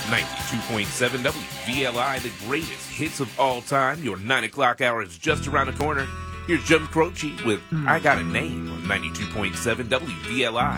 92.7 WVLI, the greatest hits of all time. Your 9 o'clock hour is just around the corner. Here's Jim Croce with I Got a Name on 92.7 WVLI.